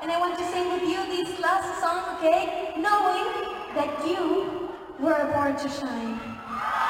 And I want to sing with you this last song, okay? Knowing that you were born to shine.